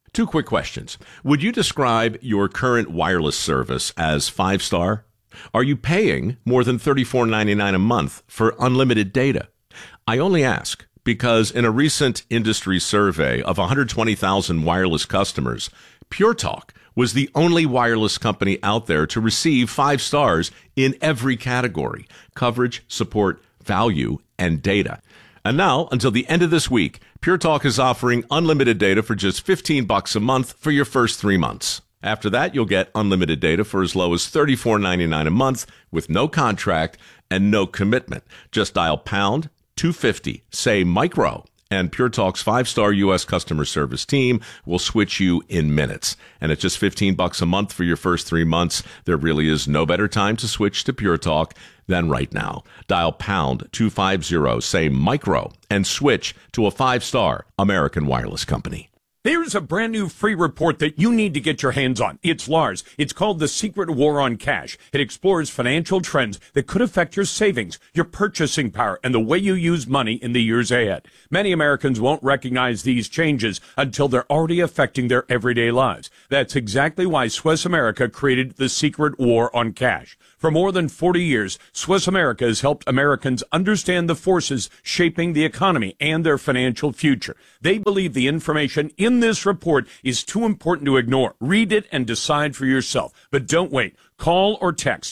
Two quick questions. Would you describe your current wireless service as 5-star? Are you paying more than $34.99 a month for unlimited data? I only ask because in a recent industry survey of 120,000 wireless customers, Pure Talk was the only wireless company out there to receive 5 stars in every category: coverage, support, value, and data. And now, until the end of this week, Pure Talk is offering unlimited data for just $15 a month for your first 3 months. After that, you'll get unlimited data for as low as $34.99 a month with no contract and no commitment. Just dial pound 250, say micro, and Pure Talk's 5-star U.S. customer service team will switch you in minutes. And at just $15 a month for your first 3 months, there really is no better time to switch to Pure Talk than right now. Dial pound 250, say micro, and switch to a 5-star American wireless company. There's a brand new free report that you need to get your hands on. It's Lars. It's called The Secret War on Cash. It explores financial trends that could affect your savings, your purchasing power, and the way you use money in the years ahead. Many Americans won't recognize these changes until they're already affecting their everyday lives. That's exactly why Swiss America created The Secret War on Cash. For more than 40 years, Swiss America has helped Americans understand the forces shaping the economy and their financial future. They believe the information in this report is too important to ignore. Read it and decide for yourself. But don't wait. Call or text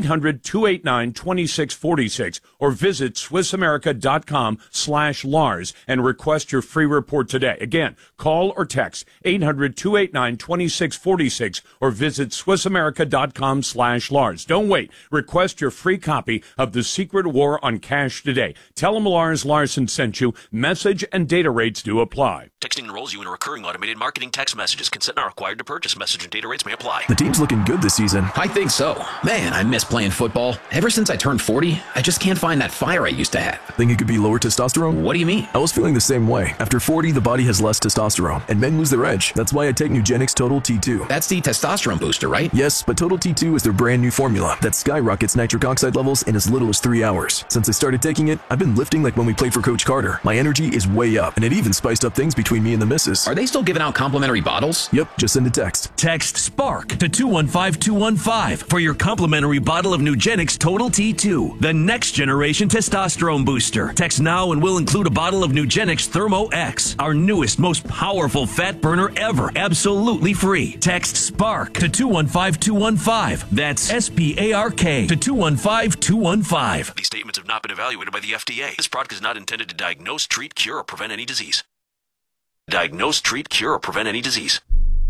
800-289-2646 or visit SwissAmerica.com/Lars and request your free report today. Again, call or text 800-289-2646 or visit SwissAmerica.com/Lars. Don't wait. Request your free copy of The Secret War on Cash today. Tell them Lars Larson sent you. Message and data rates do apply. Texting enrolls you in a recurring automated marketing text messages. Consent not required to purchase. Message and data rates may apply. The team's looking good this season. I think so. Man, I miss playing football. Ever since I turned 40, I just can't find that fire I used to have. Think it could be lower testosterone? What do you mean? I was feeling the same way. After 40, the body has less testosterone, and men lose their edge. That's why I take Nugenix Total T2. That's the testosterone booster, right? Yes, but Total T2 is their brand new formula that skyrockets nitric oxide levels in as little as 3 hours. Since I started taking it, I've been lifting like when we played for Coach Carter. My energy is way up, and it even spiced up things between me and the missus. Are they still giving out complimentary bottles? Yep, just send a text. Text SPARK to 215215 for your complimentary bottle of Nugenix Total T2, the next generation testosterone booster. Text now and we'll include a bottle of Nugenix Thermo X, our newest, most powerful fat burner ever, absolutely free. Text SPARK to 215215. That's SPARK to 215215. These statements have not been evaluated by the FDA. This product is not intended to diagnose, treat, cure, or prevent any disease. Diagnose, treat, cure, or prevent any disease.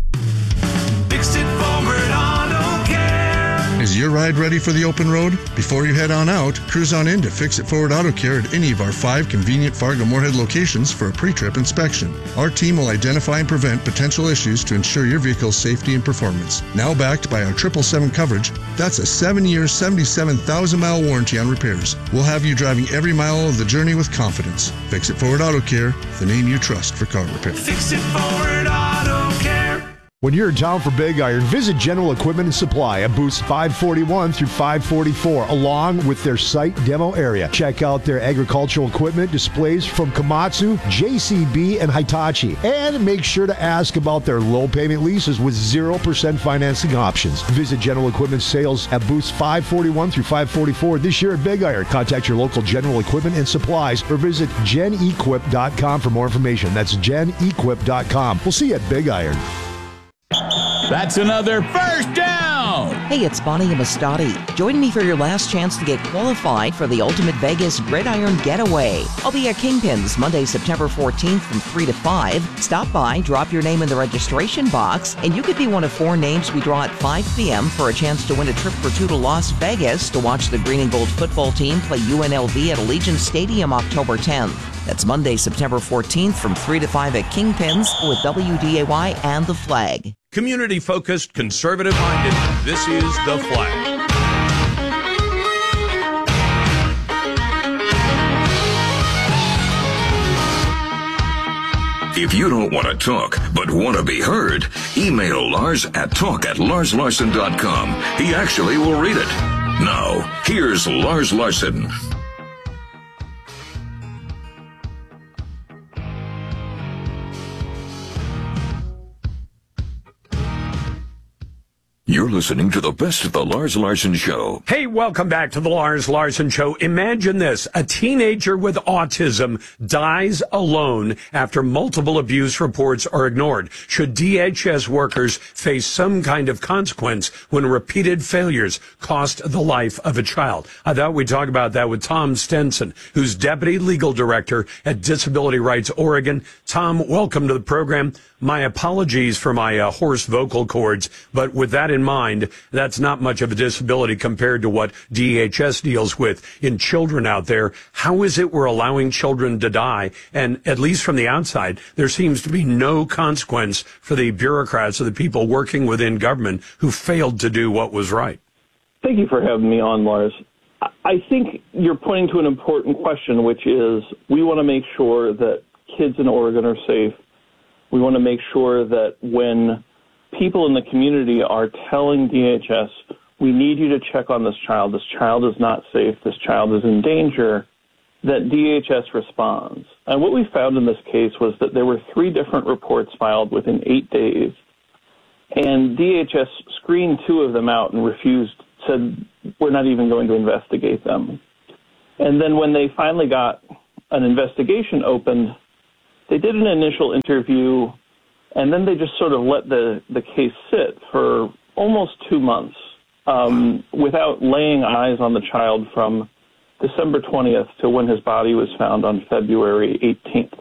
Fix it forward auto care. Is your ride ready for the open road? Before you head on out, cruise on in to Fix It Forward Auto Care at any of our 5 convenient Fargo-Moorhead locations for a pre-trip inspection. Our team will identify and prevent potential issues to ensure your vehicle's safety and performance. Now backed by our 777 coverage, that's a 7-year, 77,000-mile warranty on repairs. We'll have you driving every mile of the journey with confidence. Fix It Forward Auto Care, the name you trust for car repair. Fix it forward auto care. When you're in town for Big Iron, visit General Equipment and Supply at booths 541 through 544, along with their site demo area. Check out their agricultural equipment displays from Komatsu, JCB, and Hitachi. And make sure to ask about their low payment leases with 0% financing options. Visit General Equipment Sales at booths 541 through 544 this year at Big Iron. Contact your local General Equipment and Supplies or visit genequip.com for more information. That's genequip.com. We'll see you at Big Iron. That's another first down! Hey, it's Bonnie Amistadi. Join me for your last chance to get qualified for the Ultimate Vegas Gridiron Getaway. I'll be at Kingpins Monday, September 14th from 3 to 5. Stop by, drop your name in the registration box, and you could be one of 4 names we draw at 5 p.m. for a chance to win a trip for 2 to Las Vegas to watch the Green and Gold football team play UNLV at Allegiant Stadium October 10th. That's Monday, September 14th from 3 to 5 at Kingpins with WDAY and The Flag. Community-focused, conservative-minded, this is The Flag. If you don't want to talk, but want to be heard, email Lars at talk@larslarson.com. He actually will read it. Now, here's Lars Larson. You're listening to the best of the Lars Larson Show. Hey, welcome back to the Lars Larson Show. Imagine this. A teenager with autism dies alone after multiple abuse reports are ignored. Should DHS workers face some kind of consequence when repeated failures cost the life of a child? I thought we'd talk about that with Tom Stenson, who's Deputy Legal Director at Disability Rights Oregon. Tom, welcome to the program. My apologies for my hoarse vocal cords, but with that in mind, that's not much of a disability compared to what DHS deals with in children out there. How is it we're allowing children to die? And at least from the outside, there seems to be no consequence for the bureaucrats or the people working within government who failed to do what was right. Thank you for having me on, Lars. I think you're pointing to an important question, which is we want to make sure that kids in Oregon are safe. We want to make sure that when people in the community are telling DHS, we need you to check on this child is not safe, this child is in danger, that DHS responds. And what we found in this case was that there were 3 different reports filed within 8 days, and DHS screened 2 of them out and said, we're not even going to investigate them. And then when they finally got an investigation opened, they did an initial interview, and then they just sort of let the case sit for almost 2 months without laying eyes on the child from December 20th to when his body was found on February 18th.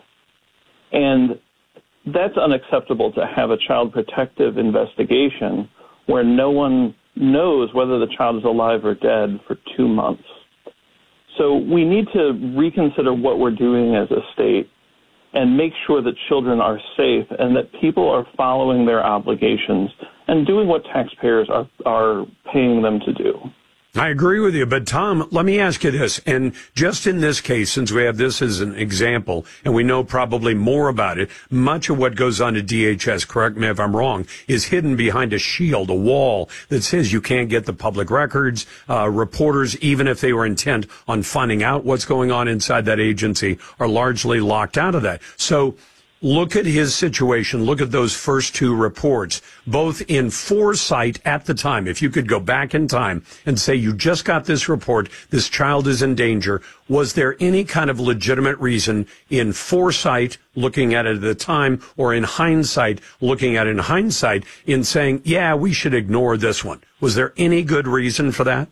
And that's unacceptable, to have a child protective investigation where no one knows whether the child is alive or dead for 2 months. So we need to reconsider what we're doing as a state and make sure that children are safe and that people are following their obligations and doing what taxpayers are paying them to do. I agree with you, but Tom, let me ask you this, and just in this case, since we have this as an example, and we know probably more about it, much of what goes on at DHS, correct me if I'm wrong, is hidden behind a shield, a wall that says you can't get the public records. Reporters, even if they were intent on finding out what's going on inside that agency, are largely locked out of that. So look at his situation. Look at those first 2 reports, both in foresight at the time. If you could go back in time and say, you just got this report, this child is in danger. Was there any kind of legitimate reason in foresight, looking at it at the time, or in hindsight, looking at it in hindsight, in saying, yeah, we should ignore this one? Was there any good reason for that?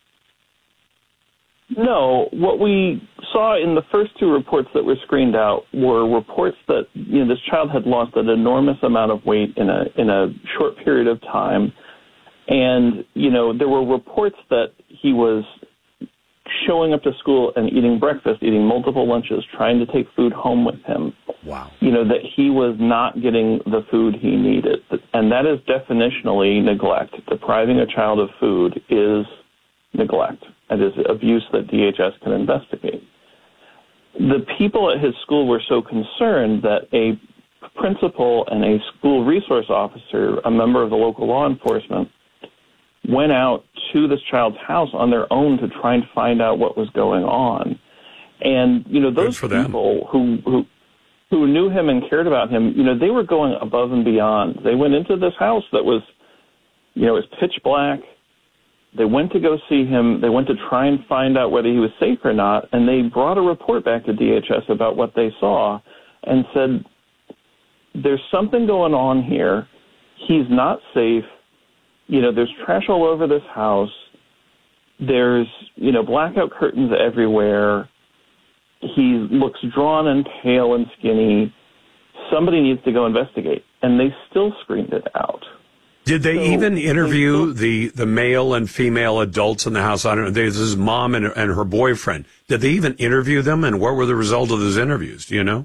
No. What we saw in the first 2 reports that were screened out were reports that this child had lost an enormous amount of weight in a short period of time, and there were reports that he was showing up to school and eating breakfast, eating multiple lunches, trying to take food home with him. Wow. That he was not getting the food he needed, and that is definitionally neglect. Depriving a child of food is neglect. It is abuse that DHS can investigate. The people at his school were so concerned that a principal and a school resource officer, a member of the local law enforcement, went out to this child's house on their own to try and find out what was going on. And, those people who knew him and cared about him, they were going above and beyond. They went into this house that was, it was pitch black. They went to go see him. They went to try and find out whether he was safe or not, and they brought a report back to DHS about what they saw and said, there's something going on here. He's not safe. There's trash all over this house. There's, blackout curtains everywhere. He looks drawn and pale and skinny. Somebody needs to go investigate. And they still screened it out. Did they even interview the male and female adults in the house? I don't know. This is mom and her boyfriend. Did they even interview them? And what were the results of those interviews? Do you know?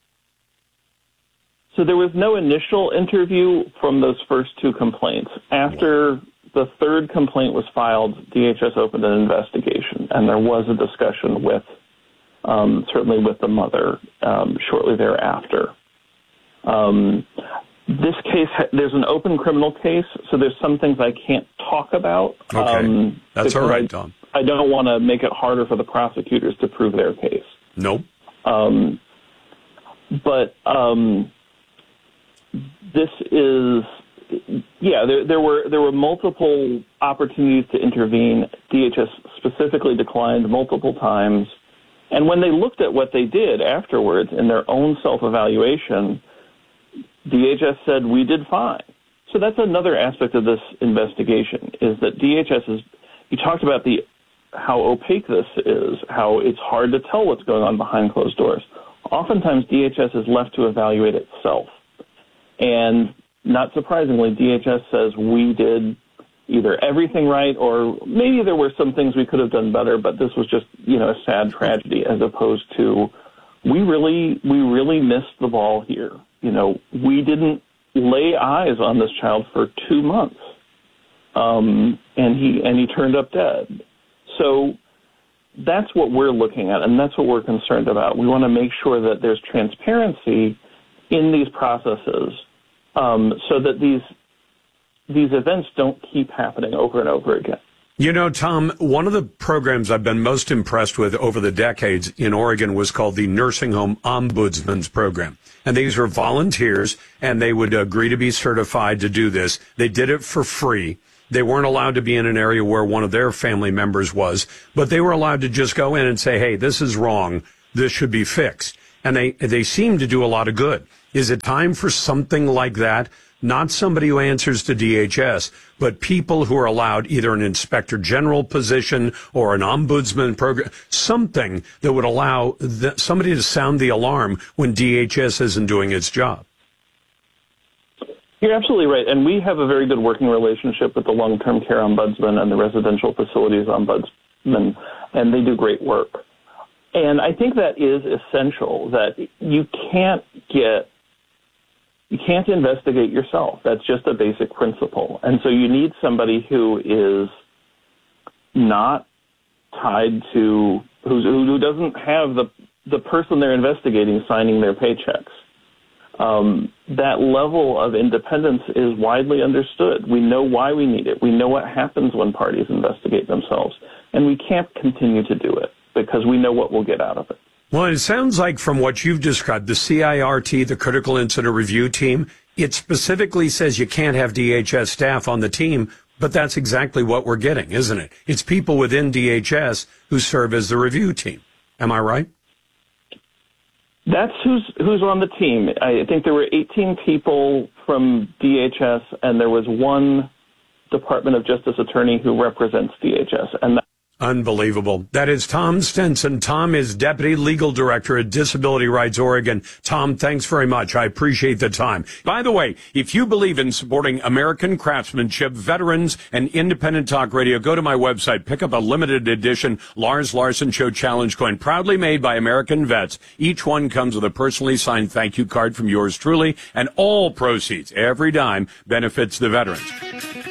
So there was no initial interview from those first 2 complaints. After the 3rd complaint was filed, DHS opened an investigation, and there was a discussion with, certainly with the mother, shortly thereafter. This case, there's an open criminal case, so there's some things I can't talk about. Okay. That's all right, Tom. I don't want to make it harder for the prosecutors to prove their case. Nope. But this is there were multiple opportunities to intervene. DHS specifically declined multiple times. And when they looked at what they did afterwards in their own self-evaluation, DHS said, we did fine. So that's another aspect of this investigation, is that DHS is, you talked about how opaque this is, how it's hard to tell what's going on behind closed doors. Oftentimes, DHS is left to evaluate itself. And not surprisingly, DHS says we did either everything right, or maybe there were some things we could have done better, but this was just, a sad tragedy, as opposed to we really missed the ball here. We didn't lay eyes on this child for 2 months, and he turned up dead. So that's what we're looking at, and that's what we're concerned about. We want to make sure that there's transparency in these processes, so that these events don't keep happening over and over again. Tom, one of the programs I've been most impressed with over the decades in Oregon was called the Nursing Home Ombudsman's Program. And these were volunteers, and they would agree to be certified to do this. They did it for free. They weren't allowed to be in an area where one of their family members was, but they were allowed to just go in and say, hey, this is wrong. This should be fixed. And they seem to do a lot of good. Is it time for something like that? Not somebody who answers to DHS, but people who are allowed either an inspector general position or an ombudsman program, something that would allow somebody to sound the alarm when DHS isn't doing its job. You're absolutely right. And we have a very good working relationship with the long-term care ombudsman and the residential facilities ombudsman, and they do great work. And I think that is essential, that you can't investigate yourself. That's just a basic principle. And so you need somebody who is not tied to, who doesn't have the person they're investigating signing their paychecks. That level of independence is widely understood. We know why we need it. We know what happens when parties investigate themselves. And we can't continue to do it because we know what we'll get out of it. Well, it sounds like from what you've described, the CIRT, the Critical Incident Review Team, it specifically says you can't have DHS staff on the team, but that's exactly what we're getting, isn't it? It's people within DHS who serve as the review team. Am I right? That's who's on the team. I think there were 18 people from DHS, and there was one Department of Justice attorney who represents DHS, and unbelievable. That is Tom Stenson. Tom is Deputy Legal Director at Disability Rights Oregon. Tom, thanks very much. I appreciate the time. By the way, if you believe in supporting American craftsmanship, veterans, and independent talk radio, go to my website, pick up a limited edition Lars Larson Show Challenge coin, proudly made by American vets. Each one comes with a personally signed thank you card from yours truly, and all proceeds, every dime, benefits the veterans.